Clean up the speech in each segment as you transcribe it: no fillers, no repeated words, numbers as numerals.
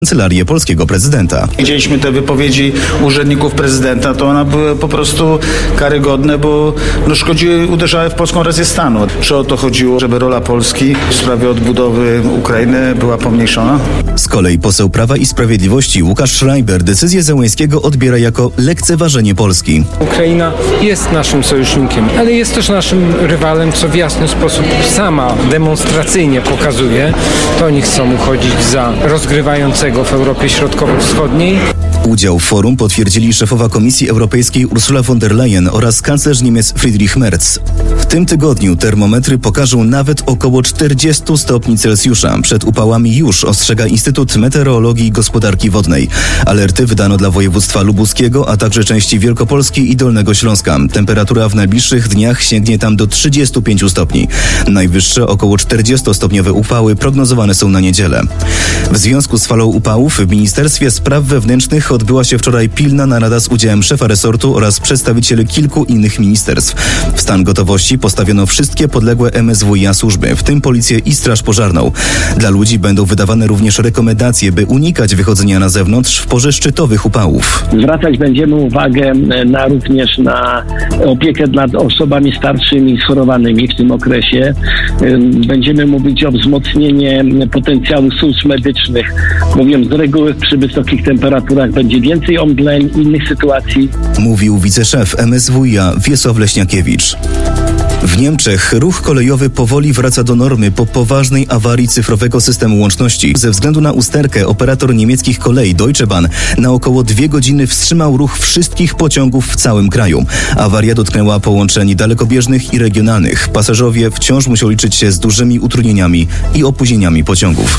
kancelarię polskiego prezydenta. Widzieliśmy te wypowiedzi urzędników prezydenta, to one były po prostu karygodne, bo uderzały w polską rację stanu. Czy o to chodziło, żeby rola Polski w sprawie odbudowy Ukrainy była pomniejszona? Z kolei poseł Prawa i Sprawiedliwości Łukasz Schreiber decyzję Zełenskiego odbiera jako lekceważenie Polski. Ukraina jest naszym sojusznikiem, ale jest też naszym rywalem, co w jasny sposób sama demonstracyjnie pokazuje. To oni chcą uchodzić za rozgrywającego w Europie Środkowo-Wschodniej. Udział w forum potwierdzili szefowa Komisji Europejskiej Ursula von der Leyen oraz kanclerz Niemiec Friedrich Merz. W tym tygodniu termometry pokażą nawet około 40 stopni Celsjusza. Przed upałami już ostrzega Instytut Meteorologii i Gospodarki Wodnej. Alerty wydano dla województwa lubuskiego, a także części Wielkopolski i Dolnego Śląska. Temperatura w najbliższych dniach sięgnie tam do 35 stopni. Najwyższe około 40-stopniowe upały prognozowane są na niedzielę. W związku z falą upałów w Ministerstwie Spraw Wewnętrznych odbyła się wczoraj pilna narada z udziałem szefa resortu oraz przedstawicieli kilku innych ministerstw. W stan gotowości postawiono wszystkie podległe MSWiA służby, w tym policję i straż pożarną. Dla ludzi będą wydawane również rekomendacje, by unikać wychodzenia na zewnątrz w porze szczytowych upałów. Zwracać będziemy uwagę również na opiekę nad osobami starszymi i schorowanymi w tym okresie. Będziemy mówić o wzmocnieniu potencjału służb medycznych. Mówię, z reguły przy wysokich temperaturach będzie więcej omdleń, innych sytuacji. Mówił wiceszef MSWiA Wiesław Leśniakiewicz. W Niemczech ruch kolejowy powoli wraca do normy po poważnej awarii cyfrowego systemu łączności. Ze względu na usterkę operator niemieckich kolei Deutsche Bahn na około 2 godziny wstrzymał ruch wszystkich pociągów w całym kraju. Awaria dotknęła połączeń dalekobieżnych i regionalnych. Pasażerowie wciąż muszą liczyć się z dużymi utrudnieniami i opóźnieniami pociągów.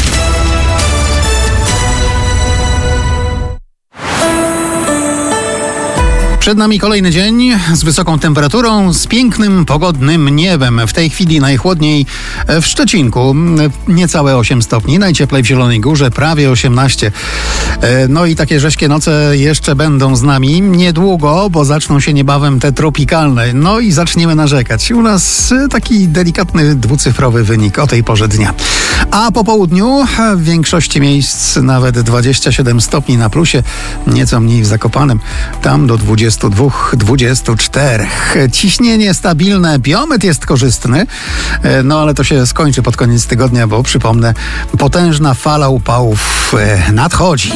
Przed nami kolejny dzień z wysoką temperaturą, z pięknym, pogodnym niebem. W tej chwili najchłodniej w Szczecinku, niecałe 8 stopni, najcieplej w Zielonej Górze, prawie 18. No i takie rześkie noce jeszcze będą z nami niedługo, bo zaczną się niebawem te tropikalne. No i zaczniemy narzekać. U nas taki delikatny dwucyfrowy wynik o tej porze dnia. A po południu w większości miejsc nawet 27 stopni na plusie, nieco mniej w Zakopanem, tam do 22-24. Ciśnienie stabilne, biometr jest korzystny, no ale to się skończy pod koniec tygodnia, bo przypomnę, potężna fala upałów nadchodzi.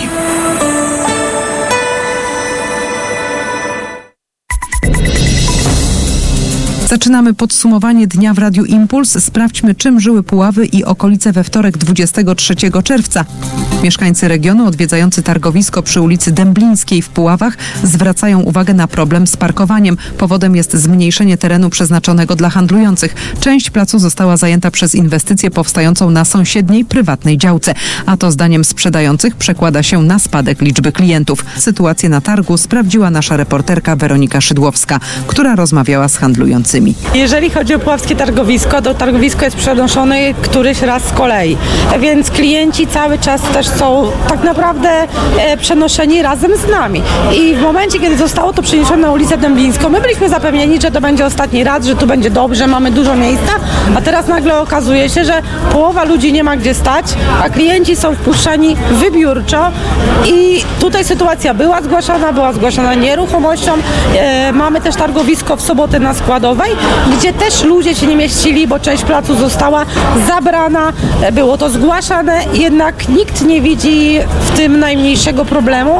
Zaczynamy podsumowanie dnia w Radiu Impuls. Sprawdźmy, czym żyły Puławy i okolice we wtorek 23 czerwca. Mieszkańcy regionu odwiedzający targowisko przy ulicy Dęblińskiej w Puławach zwracają uwagę na problem z parkowaniem. Powodem jest zmniejszenie terenu przeznaczonego dla handlujących. Część placu została zajęta przez inwestycję powstającą na sąsiedniej, prywatnej działce. A to zdaniem sprzedających przekłada się na spadek liczby klientów. Sytuację na targu sprawdziła nasza reporterka Weronika Szydłowska, która rozmawiała z handlującymi. Jeżeli chodzi o puławskie targowisko, to targowisko jest przenoszone któryś raz z kolei, więc klienci cały czas też są tak naprawdę przenoszeni razem z nami. I w momencie, kiedy zostało to przeniesione na ulicę Dęblińską, my byliśmy zapewnieni, że to będzie ostatni raz, że tu będzie dobrze, mamy dużo miejsca, a teraz nagle okazuje się, że połowa ludzi nie ma gdzie stać, a klienci są wpuszczani wybiórczo i tutaj sytuacja była zgłaszana nieruchomością. Mamy też targowisko w sobotę na Składowej, gdzie też ludzie się nie mieścili, bo część placu została zabrana, było to zgłaszane, jednak nikt nie widzi w tym najmniejszego problemu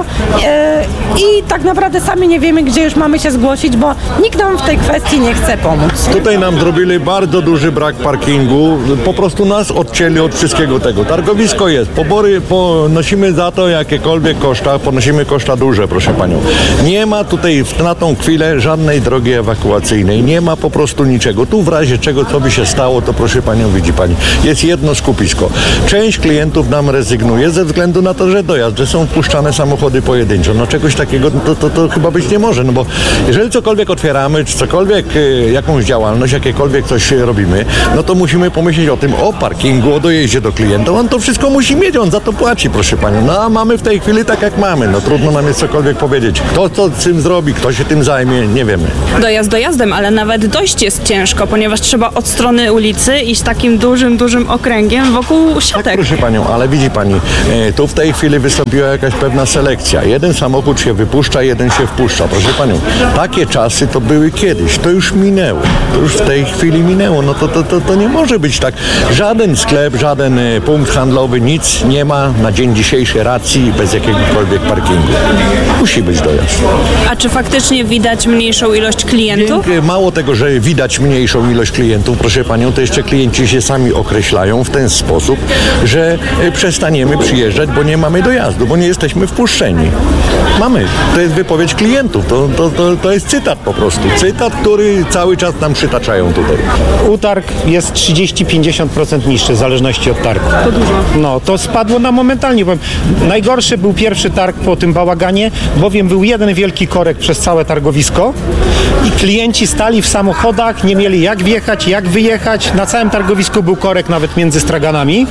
i tak naprawdę sami nie wiemy, gdzie już mamy się zgłosić, bo nikt nam w tej kwestii nie chce pomóc. Tutaj nam zrobili bardzo duży brak parkingu, po prostu nas odcięli od wszystkiego tego. Targowisko jest, pobory ponosimy za to jakiekolwiek koszta, ponosimy koszta duże, proszę panią. Nie ma tutaj na tą chwilę żadnej drogi ewakuacyjnej, nie ma po prostu niczego. Tu w razie czego, co by się stało, to proszę panią, widzi pani, jest jedno skupisko. Część klientów nam rezygnuje ze względu na to, że że są wpuszczane samochody pojedynczo. No czegoś takiego to chyba być nie może, no bo jeżeli cokolwiek otwieramy, czy cokolwiek, jakąś działalność, jakiekolwiek coś robimy, no to musimy pomyśleć o tym, o parkingu, o dojeździe do klienta. On to wszystko musi mieć, on za to płaci, proszę panią. No a mamy w tej chwili tak jak mamy, no trudno nam jest cokolwiek powiedzieć. Kto co z tym zrobi, kto się tym zajmie, nie wiemy. Dojazd dojazdem, ale nawet dość jest ciężko, ponieważ trzeba od strony ulicy iść takim dużym okręgiem wokół siatek. Tak, proszę panią, ale widzi pani, tu w tej chwili wystąpiła jakaś pewna selekcja. Jeden samochód się wypuszcza, jeden się wpuszcza. Proszę panią, takie czasy to były kiedyś, to już minęło. To już w tej chwili minęło. No to nie może być tak. Żaden sklep, żaden punkt handlowy, nic nie ma na dzień dzisiejszy racji bez jakiegokolwiek parkingu. Musi być dojazd. A czy faktycznie widać mniejszą ilość klientów? Mało tego, że widać mniejszą ilość klientów, proszę panią, to jeszcze klienci się sami określają w ten sposób, że przestaniemy przyjeżdżać, bo nie mamy dojazdu, bo nie jesteśmy wpuszczeni. Mamy. To jest wypowiedź klientów. To jest cytat po prostu. Cytat, który cały czas nam przytaczają tutaj. Utarg jest 30-50% niższy w zależności od targu. To dużo. No, to spadło na momentalnie. Najgorszy był pierwszy targ po tym bałaganie, bowiem był jeden wielki korek przez całe targowisko i klienci stali w samochodach, nie mieli jak wjechać, jak wyjechać. Na całym targowisku był korek nawet między straganami.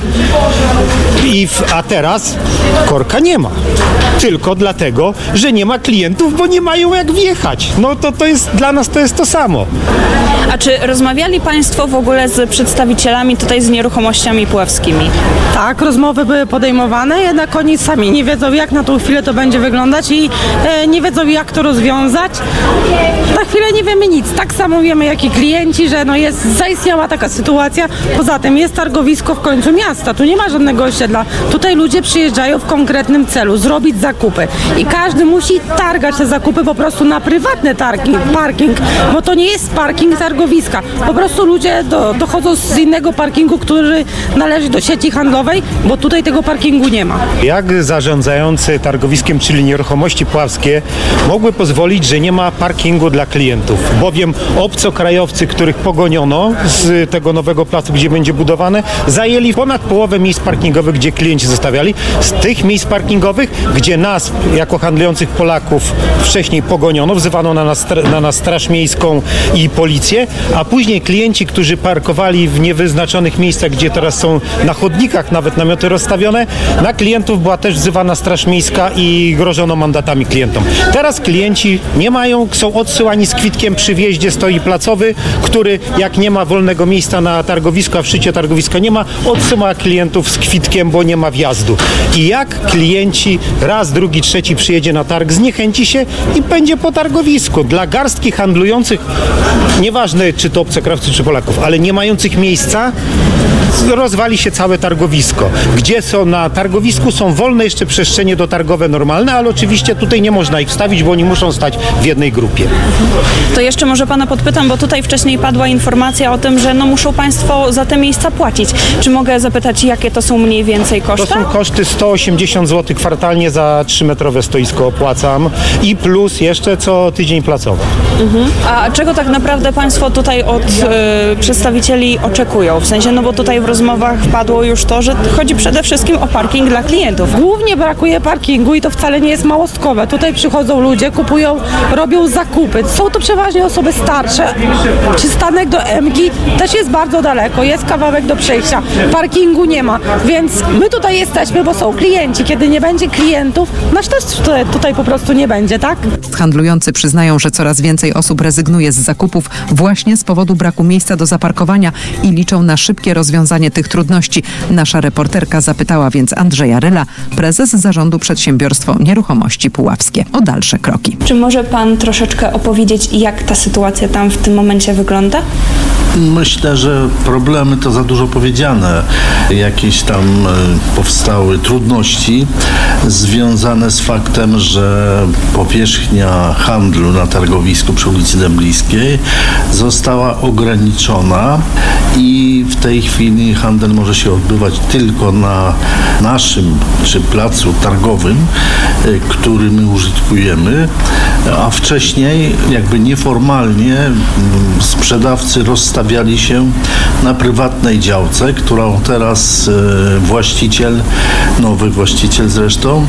A teraz korka nie ma. Tylko dlatego, że nie ma klientów, bo nie mają jak wjechać. No to jest dla nas to jest to samo. A czy rozmawiali Państwo w ogóle z przedstawicielami tutaj z nieruchomościami puławskimi? Tak, rozmowy były podejmowane, jednak oni sami nie wiedzą, jak na tą chwilę to będzie wyglądać i nie wiedzą, jak to rozwiązać. Na chwilę nie wiemy nic. Tak samo wiemy, jak i klienci, że zaistniała taka sytuacja. Poza tym jest targowisko w końcu miasta. Tu nie ma żadnego osiedla. Tutaj ludzie przyjeżdżają w konkretnym celu, zrobić zakupy. I każdy musi targać te zakupy po prostu na prywatny parking, bo to nie jest parking targowiska. Po prostu ludzie dochodzą z innego parkingu, który należy do sieci handlowej, bo tutaj tego parkingu nie ma. Jak zarządzający targowiskiem, czyli nieruchomości puławskie, mogły pozwolić, że nie ma parkingu dla klientów, bowiem obcokrajowcy, których pogoniono z tego nowego placu, gdzie będzie budowane, zajęli ponad połowę miejsc parkingowych, gdzie klienci zostawiali. Z tych miejsc parkingowych, gdzie nas, jako handlujących Polaków, wcześniej pogoniono, wzywano na nas Straż Miejską i policję, a później klienci, którzy parkowali w niewyznaczonych miejscach, gdzie teraz są na chodnikach nawet namioty rozstawione, na klientów była też wzywana Straż Miejska i grożono mandatami klientom. Teraz klienci nie mają, są odsyłani z kwitkiem, przy wjeździe stoi placowy, który jak nie ma wolnego miejsca na targowisku, a w szczycie targowiska nie ma, odsyła klientów z kwitkiem, bo nie ma wjazdu. I jak klienci raz, drugi, trzeci przyjedzie na targ, zniechęci się i będzie po targowisku. Dla garstki handlujących, nieważne czy to obcokrajowcy, czy Polaków, ale nie mających miejsca, rozwali się całe targowisko. Gdzie są na targowisku, są wolne jeszcze przestrzenie dotargowe normalne, ale oczywiście tutaj nie można ich wstawić, bo oni muszą stać w jednej grupie. To jeszcze może pana podpytam, bo tutaj wcześniej padła informacja o tym, że muszą Państwo za te miejsca płacić. Czy mogę zapytać, jakie to są mniej więcej koszty? To są koszty 180 zł kwartalnie za 3-metrowe stoisko opłacam i plus jeszcze co tydzień placowe. A czego tak naprawdę Państwo tutaj od przedstawicieli oczekują? W sensie, bo tutaj w rozmowach padło już to, że chodzi przede wszystkim o parking dla klientów. Głównie brakuje parkingu i to wcale nie jest małostkowe. Tutaj przychodzą ludzie, kupują, robią zakupy. Są to przeważnie osoby starsze. Przystanek do Emki też jest bardzo daleko, jest kawałek do przejścia. Parkingu nie ma, więc my tutaj jesteśmy, bo są klienci. Kiedy nie będzie klientów, nas też tutaj po prostu nie będzie, tak? Handlujący przyznają, że coraz więcej osób rezygnuje z zakupów właśnie z powodu braku miejsca do zaparkowania i liczą na szybkie rozwiązanie tych trudności. Nasza reporterka zapytała więc Andrzeja Ryla, prezes zarządu Przedsiębiorstwo Nieruchomości Puławskie, o dalsze kroki. Czy może pan troszeczkę opowiedzieć, jak ta sytuacja tam w tym momencie wygląda? Myślę, że problemy to za dużo powiedziane. Jakieś tam powstały trudności związane z faktem, że powierzchnia handlu na targowisku przy ulicy Dęblińskiej została ograniczona i w tej chwili handel może się odbywać tylko na naszym czy placu targowym, który my użytkujemy, a wcześniej jakby nieformalnie sprzedawcy rozstawiali się na prywatnej działce, którą teraz nowy właściciel zresztą,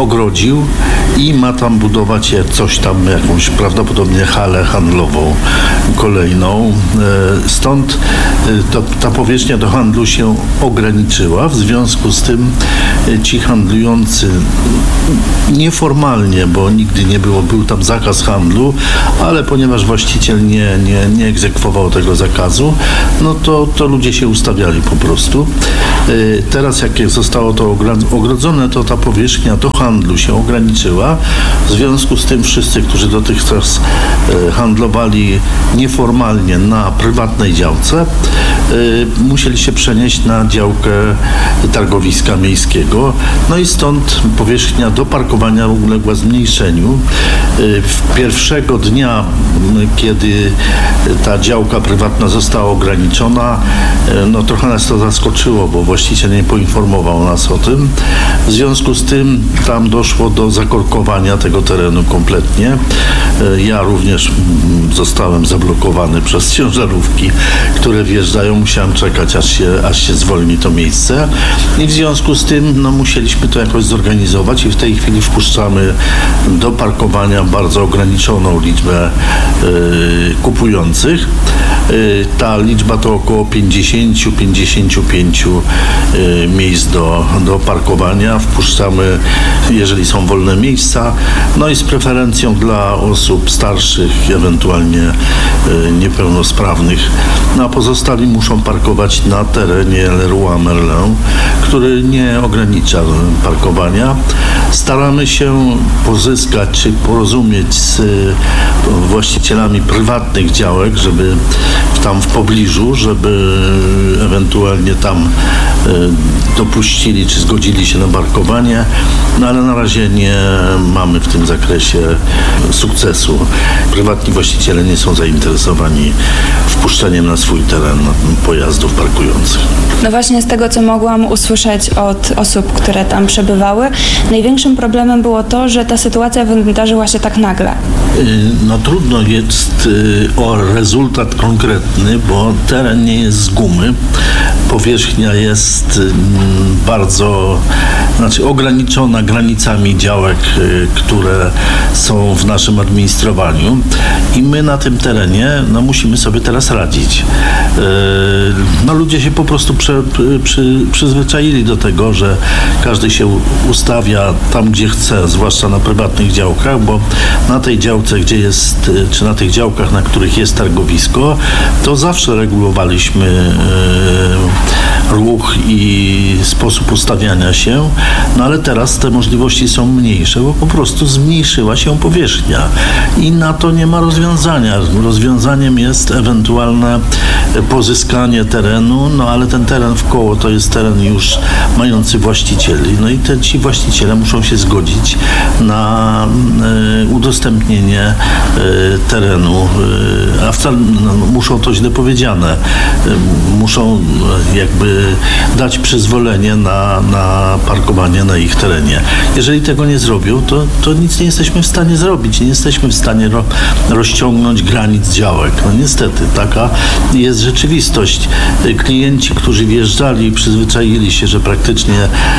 ogrodził i ma tam budować coś tam, jakąś prawdopodobnie halę handlową. kolejną. Stąd ta powierzchnia do handlu się ograniczyła. W związku z tym ci handlujący nieformalnie, bo nigdy nie był tam zakaz handlu, ale ponieważ właściciel nie egzekwował tego zakazu, no to ludzie się ustawiali po prostu. Teraz jak zostało to ogrodzone, to ta powierzchnia do handlu się ograniczyła. W związku z tym wszyscy, którzy dotychczas handlowali nieformalnie na prywatnej działce, musieli się przenieść na działkę targowiska miejskiego. No i stąd powierzchnia do parkowania uległa zmniejszeniu. Pierwszego dnia, kiedy ta działka prywatna została ograniczona, no trochę nas to zaskoczyło, bo właściciel nie poinformował nas o tym. W związku z tym tam doszło do zakorkowania tego terenu kompletnie. Ja również zostałem zablokowany przez ciężarówki, które wjeżdżają. Musiałem czekać, aż się zwolni to miejsce. I w związku z tym musieliśmy to jakoś zorganizować i w tej chwili wpuszczamy do parkowania bardzo ograniczoną liczbę kupujących. Ta liczba to około 50-55 miejsc do parkowania. Wpuszczamy, jeżeli są wolne miejsca, no i z preferencją dla osób starszych, ewentualnie niepełnosprawnych. No a pozostali muszą parkować na terenie Leroy Merlin, który nie ogranicza parkowania. Staramy się pozyskać czy porozumieć z właścicielami prywatnych działek, żeby tam w pobliżu, żeby ewentualnie tam dopuścili czy zgodzili się na parkowanie, no ale na razie nie mamy w tym zakresie sukcesu. Prywatni właściciele nie są zainteresowani wpuszczeniem na swój teren pojazdów parkujących. No właśnie z tego, co mogłam usłyszeć od osób, które tam przebywały, największym problemem było to, że ta sytuacja wydarzyła się tak nagle. No trudno jest o rezultat konkretny, bo teren nie jest z gumy. Powierzchnia jest bardzo ograniczona granicami działek, które są w naszym administrowaniu i my na tym terenie musimy sobie teraz radzić. Ludzie się po prostu przyzwyczaili do tego, że każdy się ustawia tam, gdzie chce, zwłaszcza na prywatnych działkach, bo na tej działce, gdzie jest, czy na tych działkach, na których jest targowisko, to zawsze regulowaliśmy ruch i sposób ustawiania się, no ale teraz te możliwości są mniejsze, bo po prostu zmniejszyła się powierzchnia i na to nie ma rozwiązania. Rozwiązaniem jest ewentualne pozyskanie terenu, no ale ten teren wkoło to jest teren już mający właścicieli, no i ci właściciele muszą się zgodzić na udostępnienie terenu, a wcale muszą to źle powiedziane, muszą jakby dać przyzwolenie na parkowanie na ich terenie. Jeżeli tego nie zrobią, to nic nie jesteśmy w stanie zrobić, nie jesteśmy w stanie rozciągnąć granic działek. No niestety, taka jest rzeczywistość. Klienci, którzy wjeżdżali, przyzwyczaili się, że praktycznie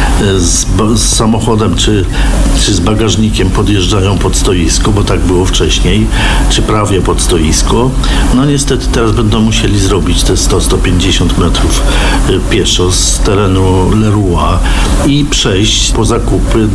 z samochodem czy z bagażnikiem podjeżdżają pod stoisko, bo tak było wcześniej, czy prawie pod stoisko. No niestety teraz będą musieli zrobić te 100-150 metrów pieszo z terenu Leroy i przejść po zakupy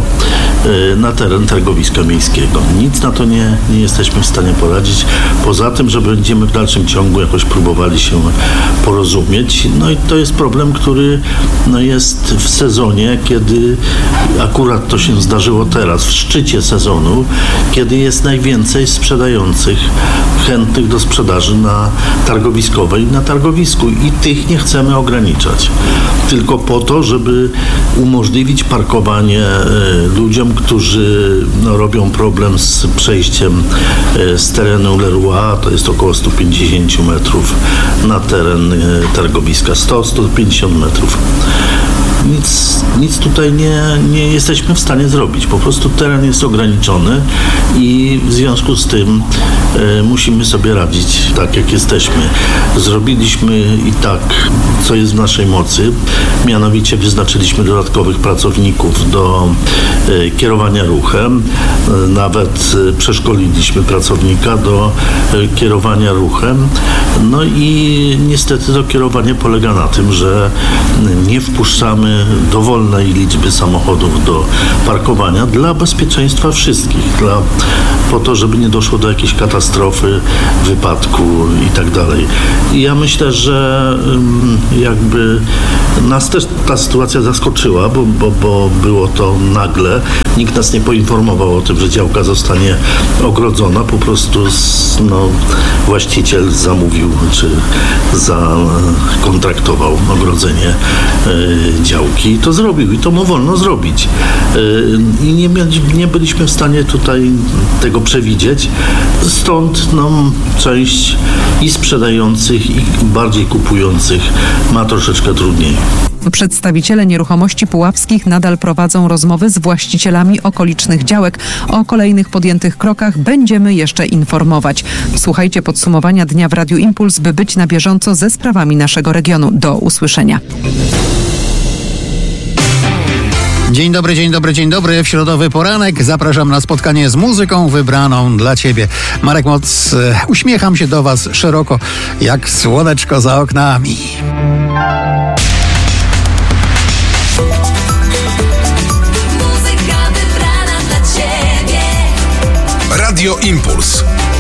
na teren targowiska miejskiego. Nic na to nie jesteśmy w stanie poradzić, poza tym, że będziemy w dalszym ciągu jakoś próbowali się porozumieć. No i to jest problem, który jest w sezonie, kiedy akurat to się zdarzyło teraz, w szczycie sezonu, kiedy jest najwięcej sprzedających, chętnych do sprzedaży na targowiskowej, na targowisku i tych nie chcemy ograniczać. Tylko po to, żeby umożliwić parkowanie ludziom, którzy robią problem z przejściem z terenu Leroy, to jest około 150 metrów, na teren targowiska, 100-150 metrów. nic tutaj nie jesteśmy w stanie zrobić. Po prostu teren jest ograniczony i w związku z tym musimy sobie radzić tak, jak jesteśmy. Zrobiliśmy i tak, co jest w naszej mocy. Mianowicie wyznaczyliśmy dodatkowych pracowników do kierowania ruchem. Nawet przeszkoliliśmy pracownika do kierowania ruchem. No i niestety to kierowanie polega na tym, że nie wpuszczamy dowolnej liczby samochodów do parkowania dla bezpieczeństwa wszystkich, po to, żeby nie doszło do jakiejś katastrofy, wypadku i tak dalej. I ja myślę, że jakby nas też ta sytuacja zaskoczyła, bo było to nagle. Nikt nas nie poinformował o tym, że działka zostanie ogrodzona. Po prostu właściciel zamówił czy zakontraktował ogrodzenie działki i to zrobił. I to mu wolno zrobić. I nie byliśmy w stanie tutaj tego przewidzieć. Stąd część i sprzedających, i bardziej kupujących ma troszeczkę trudniej. Przedstawiciele nieruchomości puławskich nadal prowadzą rozmowy z właścicielami okolicznych działek. O kolejnych podjętych krokach będziemy jeszcze informować. Słuchajcie podsumowania dnia w Radiu Impuls, by być na bieżąco ze sprawami naszego regionu. Do usłyszenia. Dzień dobry, dzień dobry, dzień dobry. W środowy poranek zapraszam na spotkanie z muzyką wybraną dla Ciebie. Marek Moc, uśmiecham się do Was szeroko, jak słoneczko za oknami. Radio Impuls.